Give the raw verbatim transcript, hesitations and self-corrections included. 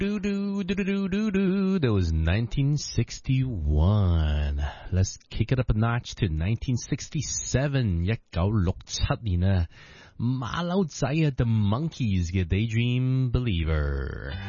Do do do do do do. That was nineteen sixty-one. Let's kick it up a notch to nineteen sixty-seven.一九六七年啊，馬騮仔啊 The Monkees 嘅 Daydream Believer。